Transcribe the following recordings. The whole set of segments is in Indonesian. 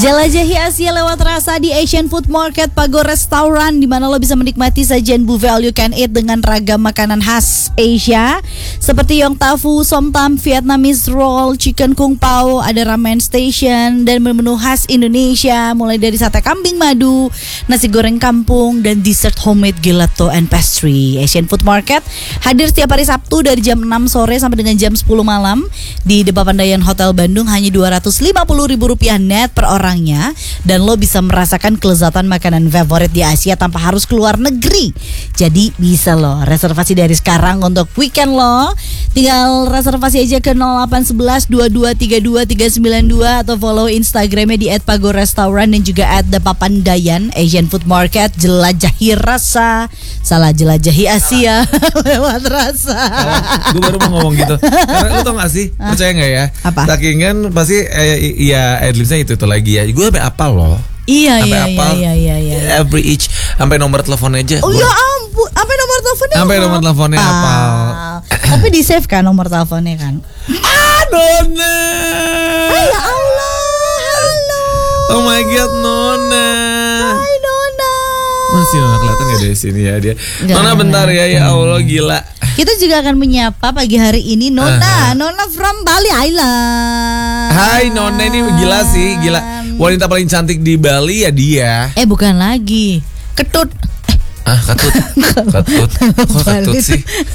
Jelajahi Asia lewat rasa di Asian Food Market Pago Restaurant, di mana lo bisa menikmati sajian buffet all you can eat dengan ragam makanan khas Asia seperti yong tafu, som tam, Vietnamese roll, chicken kung pao, ada ramen station, dan menu khas Indonesia mulai dari sate kambing madu, nasi goreng kampung, dan dessert homemade gelato and pastry. Asian Food Market hadir setiap hari Sabtu dari jam 6 sore sampai dengan jam 10 malam di The Papandayan Hotel Bandung, hanya Rp250.000 net per orangnya, dan lo bisa merasakan kelezatan makanan favorit di Asia tanpa harus keluar negeri. Jadi bisa lo reservasi dari sekarang untuk weekend lo. Tinggal reservasi aja ke 0811-2232-392 atau follow Instagramnya di @pagorestaurant dan juga @thepapandayan. Asian Food Market, jelajahi rasa. Salah, jelajahi Asia lewat rasa. Gue baru mau ngomong gitu. Karena lu tau gak sih, percaya gak ya? Apa? Sakingan pasti ya adlibsnya itu lagi ya. Gue sampai apal loh. Iya. Every each sampai nomor telepon aja. Oh ya ampun, sampai nomor teleponnya. Sampai nomor teleponnya apal. Tapi di save kan nomor teleponnya kan. Nona. Ya Allah, halo. Oh my god, Nona. Hai Nona. Masih Nona kelihatan gak dari sini ya dia. Gak. Nona bentar ya Allah gila. Kita juga akan menyapa pagi hari ini Nona, Nona from Bali Island. Hai Nona, ini gila sih, gila. Wanita paling cantik di Bali ya dia. Bukan lagi. Ketut. Ketut. Ketut. Kok ketut sih?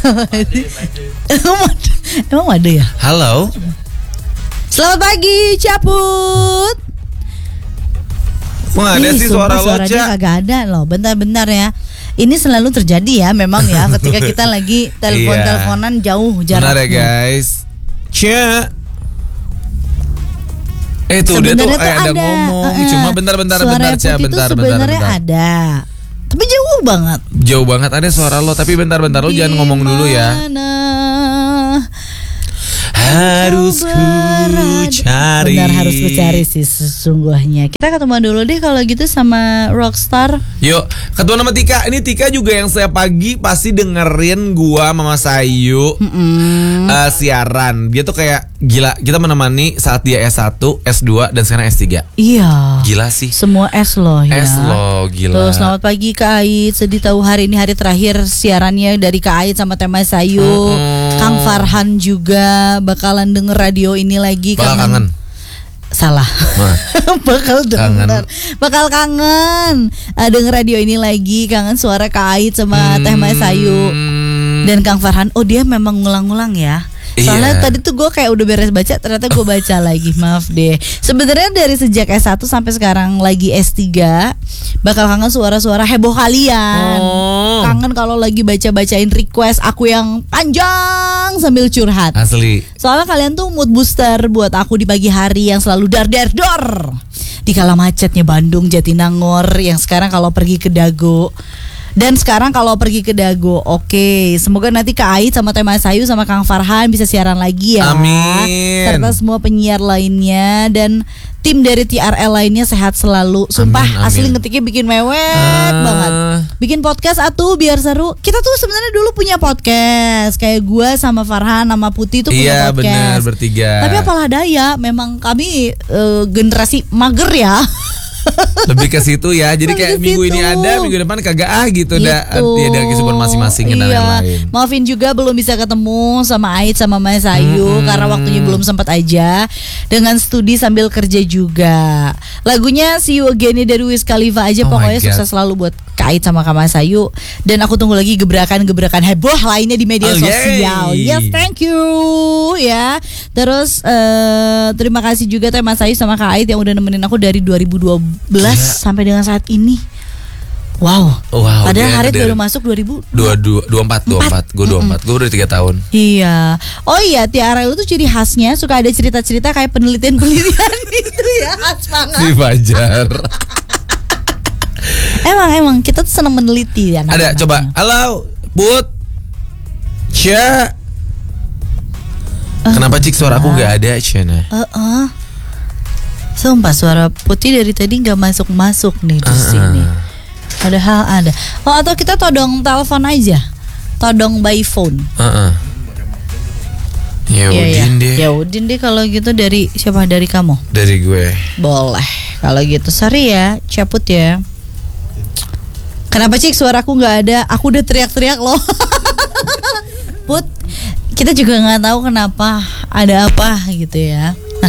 Emang ada ya? Halo. Selamat pagi, Caput. Wah, ada sih suara lo, Suaranya kagak ada loh. Bentar-bentar ya. Ini selalu terjadi ya, memang ya, ketika kita lagi telepon-teleponan jauh jaraknya. Benar ya guys. Cia. Tuh dia tuh ada ngomong. Cuma bentar Cia, bentar. Sebenarnya ada. Tapi jauh banget. Jauh banget, ada suara lo. Tapi bentar lo jangan ngomong dulu ya. Harus ku cari. Benar, harus ku cari sih sesungguhnya. Kita ketemu dulu deh kalau gitu sama Rockstar. Yuk, ketemu sama Tika. Ini Tika juga yang saya pagi pasti dengerin gua Mama Sayu siaran. Dia tuh kayak gila. Kita menemani saat dia S1, S2 dan sekarang S3. Iya. Gila sih. Semua S loh ya. S loh, gila. Tuh, selamat pagi Kak Ait. Sedih tahu hari ini hari terakhir siarannya dari Kak Ait sama Tema Sayu. Kang Farhan juga bakalan denger radio ini lagi. Kangen. Salah. Bakal denger. Bakal kangen. Denger radio ini lagi, kangen suara Kak Ait sama Teh Mai Sayu dan Kang Farhan. Oh, dia memang ngulang-ngulang ya. Soalnya tadi tuh gue kayak udah beres baca, ternyata gue baca lagi. Maaf deh. Sebenarnya dari sejak S1 sampai sekarang lagi S3 bakal kangen suara-suara heboh kalian. Kangen kalau lagi baca-bacain request aku yang panjang sambil curhat. Asli. Soalnya kalian tuh mood booster buat aku di pagi hari yang selalu dar-dar-dor di kala macetnya Bandung Jatinangor, yang sekarang kalau pergi ke Dago. Dan sekarang kalau pergi ke Dago, oke. Semoga nanti Kak Ait sama Tema Sayu sama Kang Farhan bisa siaran lagi ya. Amin. Serta semua penyiar lainnya dan tim dari TRL lainnya sehat selalu. Sumpah, amin. asli ngetiknya bikin mewek banget. Bikin podcast atuh biar seru. Kita tuh sebenarnya dulu punya podcast. Kayak gue sama Farhan sama Putih tuh punya podcast. Iya benar, bertiga. Tapi apalah daya, memang kami generasi mager ya. Lebih ke situ ya. Jadi kayak minggu ini ada, minggu depan kagak gitu dah. Ya dari kesibukan masing-masing dan lain-lain. Maafin juga belum bisa ketemu sama Ait sama Mas Ayu karena waktunya belum sempat aja. Dengan studi sambil kerja juga. Lagunya See You Again dari Wiz Khalifa aja. Pokoknya sukses selalu buat Kak Ait sama Kak Mas Ayu. Dan aku tunggu lagi gebrakan-gebrakan heboh lainnya di media sosial. Yes, thank you ya. Terus terima kasih juga Teh Mas Ayu sama Kak Ait yang udah nemenin aku dari 2012 sampai dengan saat ini. Wow. Padahal Harit baru masuk 24. Gue 24. Gue udah 3 tahun. Iya. Oh iya, TRL itu ciri khasnya suka ada cerita-cerita kayak penelitian-penelitian gitu ya. Khas banget. Si Fajar. Emang kita tuh seneng meneliti ya. Ada coba. Halo, Put. Cia. Kenapa Cik suara aku gak ada, Cina? Sumpah suara Putih dari tadi nggak masuk nih di sini. Padahal ada. Oh, atau kita todong telepon aja, todong by phone. Ya udin deh. Ya udin deh kalau gitu. Dari siapa? Dari kamu? Dari gue. Boleh. kalau gitu. Sorry ya, cabut ya. Kenapa Cik suaraku nggak ada? Aku udah teriak-teriak loh. Put, kita juga nggak tahu kenapa, ada apa gitu ya. Nah,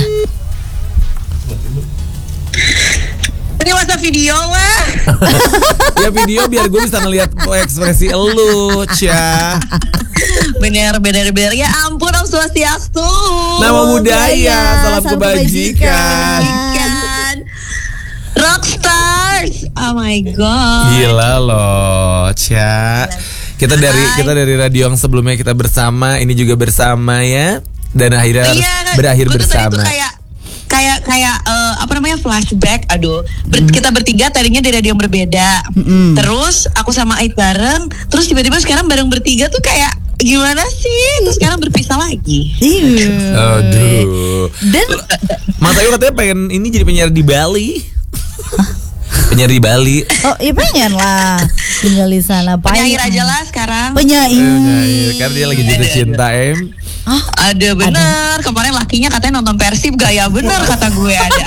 ini masa video lah. Ya video biar gue bisa ngeliat ekspresi elu, Cia. Bener. Ya ampun, Om Swastiastu. Nama budaya, salam kebajikan. Ikan Rockstars. Oh my god. Gila loh, Cia. Kita dari radio yang sebelumnya kita bersama, ini juga bersama ya. Dan akhirnya berakhir gua tuh tadi bersama. tuh kayak apa namanya, flashback. Aduh, kita bertiga tadinya di radio yang berbeda. Terus aku sama Ait bareng. Terus tiba-tiba sekarang bareng bertiga tuh kayak gimana sih? Terus sekarang berpisah lagi. Aduh. dan Mas Ayu katanya pengen ini jadi penyiar di Bali. Penyiar di Bali. oh iya pengen lah tinggal di sana. Penyair aja lah sekarang. Penyair. Karena dia lagi jatuh cinta Ada bener. Kemarin lakinya katanya nonton Persib, gaya bener kata gue ada.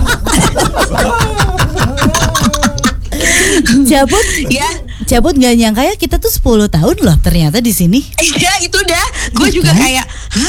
Cabut. Ya. Cabut nggak nyangka ya kita tuh 10 tahun loh ternyata di sini. Iya itu dah. Gue juga kayak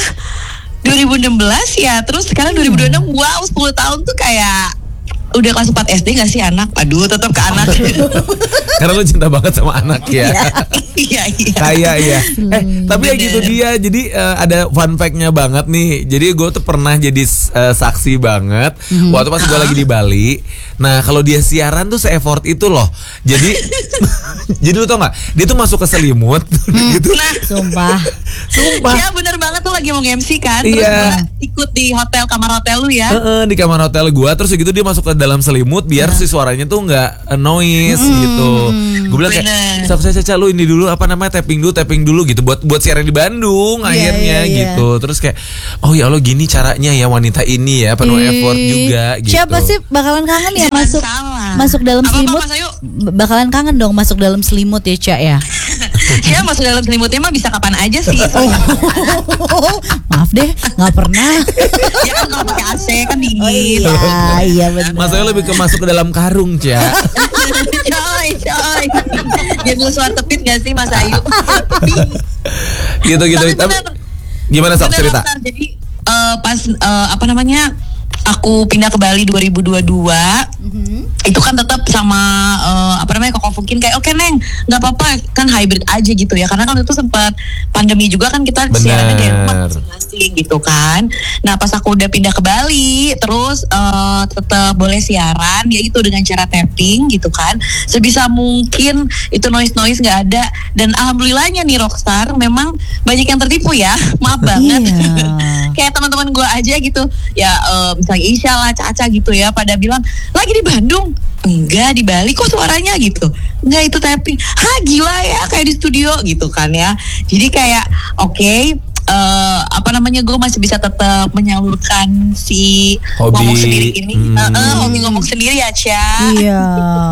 2016 ya. Terus sekarang 2026. Wow, 10 tahun tuh kayak udah kelas 4 SD gak sih anak? Aduh, tetap ke anak. Karena lu cinta banget sama anak ya. Iya. Kayak ya. Tapi ya gitu dia. Jadi ada fun fact-nya banget nih. Jadi gue tuh pernah jadi saksi banget waktu pas gue lagi di Bali. Nah, kalau dia siaran tuh se-effort itu loh. Jadi jadi lu tau gak? Dia tuh masuk ke selimut gitu. Nah, Sumpah. ya bener banget tuh lagi mau nge-MC kan. Terus Iya. gue ikut di kamar hotel lu ya. Di kamar hotel gua. Terus gitu dia masuk ke dalam selimut biar si suaranya tuh nggak noise gitu. Gue bilang kayak Caca lu ini dulu apa namanya tapping dulu gitu buat siaran di Bandung akhirnya iya. gitu. Terus kayak oh ya Allah gini caranya ya wanita ini ya penuh effort juga gitu. Siapa sih bakalan kangen ya Jangan masuk salah. masuk dalam Apa, selimut? Mas Ayu? Bakalan kangen dong masuk dalam selimut ya Cak ya. Ya masuk dalam selimutnya mah bisa kapan aja sih. Maaf deh, nggak pernah. Ya kan kalau pakai AC kan dingin. Iya benar. Mas Ayu lebih ke masuk ke dalam karung Cia. coy. Jadi lu suara tepit gak sih Mas Ayu? gitu. Tapi Tapi bener. gimana Sob Bener, cerita? Rockstar. Jadi pas apa namanya, aku pindah ke Bali 2022. Itu kan tetap sama apa namanya Koko Fukin kayak oke Neng, nggak apa-apa kan hybrid aja gitu ya, karena kan itu sempat pandemi juga kan, kita siarannya dari rumah masing-masing gitu kan. Nah pas aku udah pindah ke Bali terus tetap boleh siaran ya itu dengan cara tapping gitu kan, sebisa mungkin itu noise nggak ada. Dan alhamdulillahnya nih Rockstar memang banyak yang tertipu ya, maaf banget. Iya. Kayak teman-teman gue aja gitu ya, misalnya Isya lah, Caca gitu ya, pada bilang lagi di Bandung, enggak di Bali kok suaranya gitu, enggak itu tapping, gila ya kayak di studio gitu kan ya. Jadi kayak oke, apa namanya, gue masih bisa tetap menyalurkan si Hobi. ngomong sendiri ini, hobi ngomong sendiri ya Cia. Iya.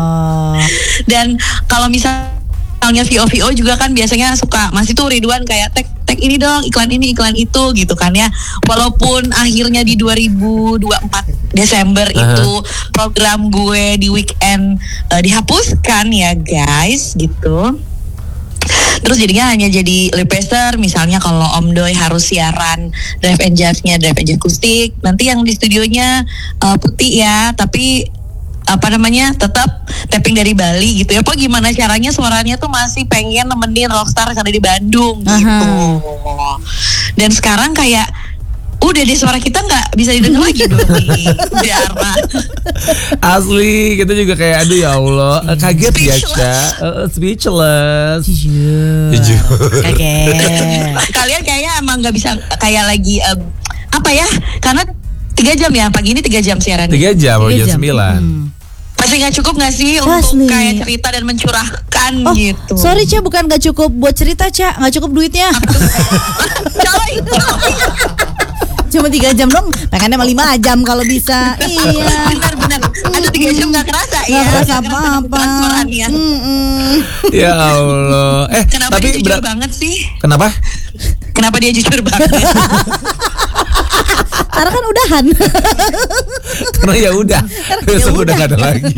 Dan kalau misalnya VO juga kan biasanya suka masih tuh Ridwan kayak tag ini dong, iklan ini, iklan itu gitu kan ya. Walaupun akhirnya di 2024 Desember itu program gue di weekend dihapuskan ya guys gitu. Terus jadinya hanya jadi replacer, misalnya kalau Om Doi harus siaran drive and jazz-nya, drive and jazz akustik, nanti yang di studionya Putih ya, tapi apa namanya tetap tapping dari Bali gitu ya. Apa gimana caranya suaranya tuh masih pengen nemenin Rockstar karena di Bandung gitu. Dan sekarang kayak udah deh suara kita nggak bisa didengar lagi dong nih. Biara. Asli kita juga kayak aduh ya Allah kaget ya Ca. Speechless. Jujur. Kaget. Kalian kayaknya emang nggak bisa kayak lagi apa ya, karena 3 jam ya, pagi ini 3 jam siaran. 3 jam, jam 9. Masih nggak cukup nggak sih untuk kayak cerita dan mencurahkan gitu? Sorry Ca, bukan nggak cukup buat cerita Ca, nggak cukup duitnya. Coy. Cuma 3 jam dong, pengennya 5 jam kalau bisa. Iya. Benar. Aduh 3 jam nggak kerasa ya. Nggak kerasa apa-apa. Ya Allah. Kenapa tapi dia jujur banget sih? Kenapa? Kenapa dia jujur banget? Karena kan udahan. Karena ya udah, besok udah gak ada lagi.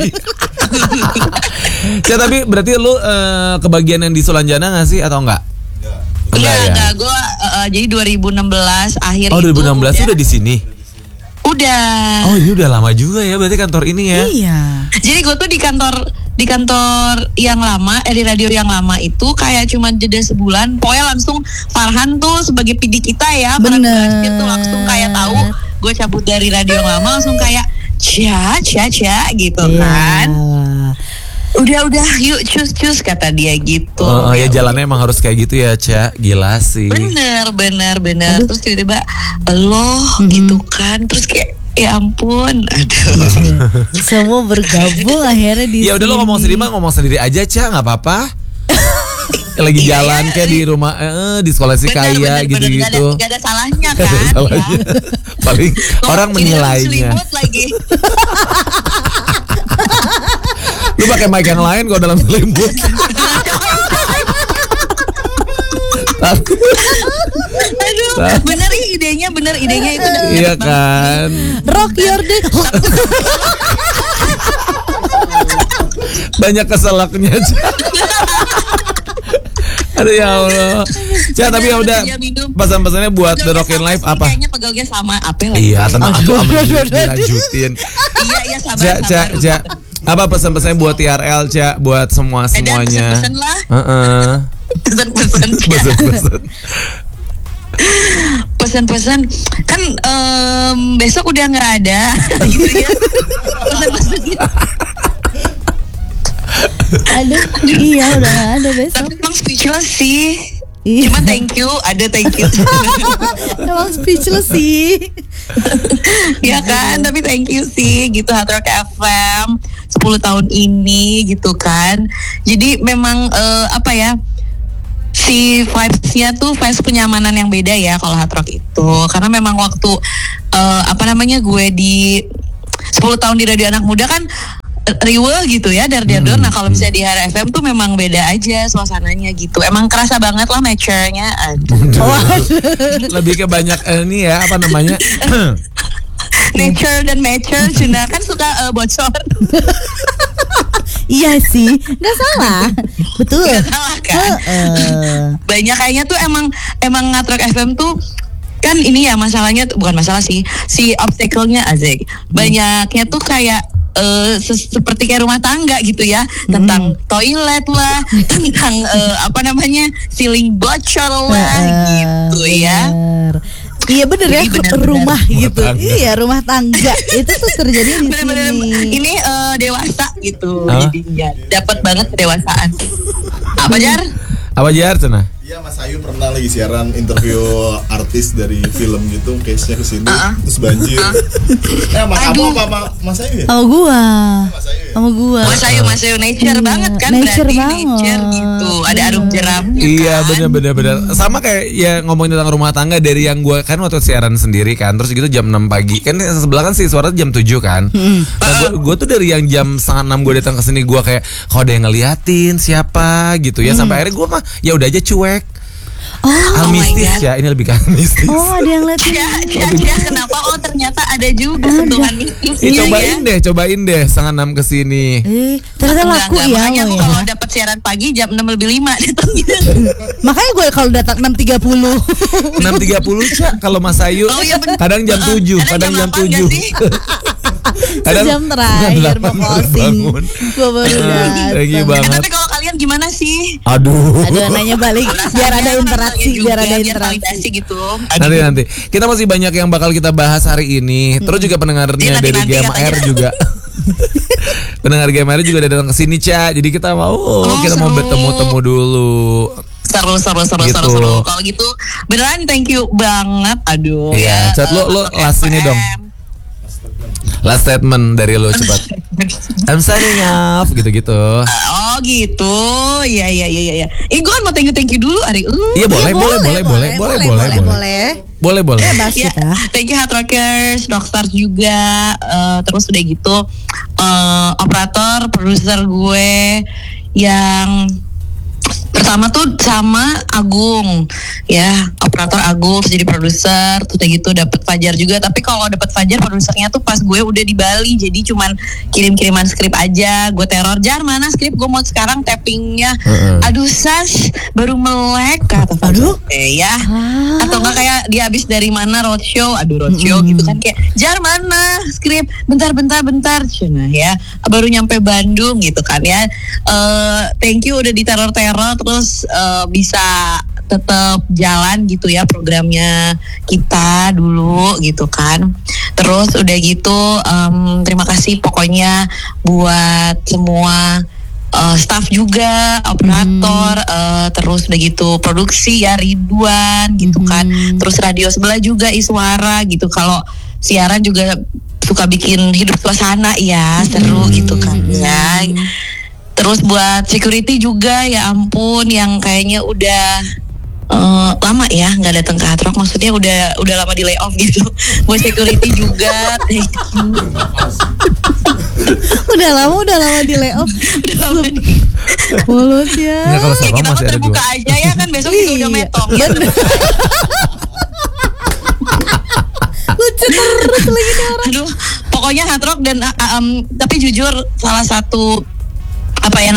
Ya tapi berarti lu kebagian yang di Sulanjana gak sih atau enggak? Enggak, gue jadi 2016 akhir Oh, itu 2016 udah di sini. Udah. Oh, ini udah lama juga ya berarti kantor ini ya. Iya. Jadi gue tuh di kantor yang lama, di radio yang lama itu kayak cuma jeda sebulan. Pokoknya langsung Farhan tuh sebagai PD kita ya, Farhan Bener. Bashir tuh langsung kayak tahu gue cabut dari radio yang lama langsung kayak cia gitu kan. Udah yuk cus kata dia gitu. Oh, ya jalannya emang harus kayak gitu ya, Ca. Gila sih. Bener. Terus tiba-tiba lo gitu kan. Terus kayak ya ampun. Aduh. Semua bergabung akhirnya di Ya udah lo ngomong sendiri aja, Ca, nggak apa-apa. Lagi Iya, jalan iya. kayak di rumah di sekolah si kaya gitu-gitu. Gak ada salahnya Gak kan. ada salahnya. Ya. Paling orang Ini harus menilainya. selimut lagi. Lu pakai mic yang lain kok dalam selimut. Aduh, bener idenya itu udah Iya kan. Rock Your Day. Banyak keselaknya, Ca. Aduh ya Allah. Ca, tapi ya udah pesan-pesannya buat The Rockin' Life apa? Kayaknya pegalnya sama apa lagi? Iya, tenang atuh dilanjutin. Iya sabar. Ca. Apa pesan-pesannya buat TRL, Ca, buat semuanya? Pesen lah. Heeh. Pesen. Pesan-pesan kan besok udah nggak ada gitu ya. Pesan-pesan gitu. Aduh, iya udah gak ada besok. Tapi emang speechless sih. Iya. Cuma thank you. Emang speechless sih. Ya kan, tapi thank you sih gitu Hard Rock FM 10 tahun ini gitu kan. Jadi memang apa ya, si vibes-nya tuh vibes kenyamanan yang beda ya kalau Hard Rock itu. Karena memang waktu gue di 10 tahun di Radio Anak Muda kan riwe gitu ya dari Nah kalau misalnya di Hard FM tuh memang beda aja suasananya gitu. Emang kerasa banget lah mature-nya. Lebih ke banyak ini ya, apa namanya? Nature dan mature Cina kan suka bocor. Iya sih, nggak salah. Betul. Nggak salah kan. Banyak kayaknya tuh emang Hard Rock FM tuh kan ini ya masalahnya bukan masalah sih, si obstacle-nya Azek. Banyaknya tuh kayak seperti kayak rumah tangga gitu ya, tentang toilet lah, tentang apa namanya ceiling bocor lah gitu ya. Iya bener ya, Bener. rumah gitu. tangga. Iya, rumah tangga. Itu tuh terjadi di Bener-bener sini. ini dewasa gitu. Hah? Jadinya dapat banget kedewasaan. Apa Jar? Apa Jar, Cena? Iya, Mas Ayu pernah lagi siaran interview artis dari film gitu, case-nya kesini, terus banjir. Mas Aduh. apa Mas Ayu ya? Sama gua. Mas Ayu ya? Sama gua. Mas Ayu nature Iya, banget kan, nature berarti banget. nature gitu. Ada arum jeramnya Iya kan. benar. Sama kayak ya ngomongin tentang rumah tangga dari yang gue kan waktu siaran sendiri kan, terus gitu jam 6 pagi kan sebelah kan sih suara jam 7 kan. Nah gue tuh dari yang jam 5:30 gue datang ke sini gue kayak kalau ada yang ngeliatin siapa gitu ya, sampai akhirnya gue mah ya udah aja cuek. Oh my Mistis God. ya, ini lebih ke mistis. Oh, ada yang liatin. Ya, kenapa? Oh ternyata ada juga sentuhan mistisnya ya. Cobain deh 5:30 kesini. Ternyata laku ya Makanya lo aku ya. kalau dapat siaran pagi jam 6:05 datangnya. Makanya gue kalau datang 6.30. 6:30 Cak kalau Mas Ayu. Oh, iya bener. Kadang jam 7, kadang jam 8 nggak 7. sih? Sejam terakhir mau closing. Bangun. Gue baru datang. Thank you banget. Tapi kalau kalian gimana sih? Aduh. Aduh, nanya balik biar ada interaksi, biar ada Biar interaksi. validasi gitu. Nanti kita masih banyak yang bakal kita bahas hari ini. Terus juga pendengarnya Iya, dari nanti GMR katanya. juga. Pendengar GMR juga udah datang ke sini, Ca. Jadi kita mau kita mau seru. bertemu dulu. Seru. Gitu. Kalau gitu beneran thank you banget. Aduh Iya, Cat, lo last ini dong. Last statement dari lo cepat. I'm signing off gitu-gitu. Oh gitu. Iya. Gue kan mau thank you dulu Ari. Iya boleh. Bebas Ya, kita. thank you Hard Rockers, Rockstars juga. Terus udah gitu operator, produser gue yang Pertama tuh sama Agung, ya operator Agung, terus jadi produser, terus udah gitu dapet Fajar juga. Tapi kalau dapet Fajar produsernya tuh pas gue udah di Bali, jadi cuman kirim-kiriman skrip aja. Gue teror, Jar mana skrip, gue mau sekarang tappingnya. Aduh Sas, baru melek kata Fajar. Ya, atau enggak kayak dia habis dari mana roadshow, roadshow gitu kan kayak Jar mana skrip, bentar. Cina ya, baru nyampe Bandung gitu kan ya. Thank you udah diteror-teror terus bisa tetap jalan gitu ya programnya kita dulu gitu kan. Terus udah gitu terima kasih pokoknya buat semua staff juga, operator, terus udah gitu produksi ya Ridwan gitu kan. Terus radio sebelah juga Iswara gitu. Kalau siaran juga suka bikin hidup suasana ya, seru gitu kan ya. Terus buat security juga ya ampun yang kayaknya udah lama ya nggak datang ke Hard Rock, maksudnya udah lama di layoff gitu. Buat security juga udah lama di layoff. Mulut ya. Nggak, kalau kita masih ada terbuka juga. aja ya kan besok kita udah metong gitu. Lucu terus lagi nih orang. Aduh, pokoknya Hard Rock dan tapi jujur salah satu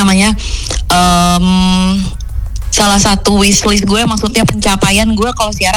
salah satu wishlist gue, maksudnya pencapaian gue kalau siaran